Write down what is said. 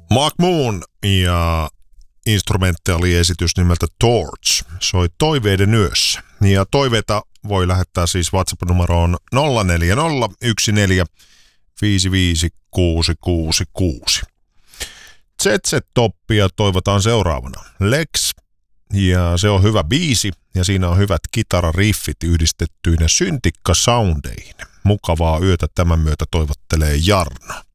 Mark Moon ja instrumentaaliesitys nimeltä Torch soi Toiveiden yössä. Ja toiveita voi lähettää siis WhatsApp-numeroon 0401455666. ZZ-toppia toivotaan seuraavana. Lex, ja se on hyvä biisi, ja siinä on hyvät kitarariffit yhdistettyinä syntikkasoundeihin. Mukavaa yötä tämän myötä toivottelee Jarno.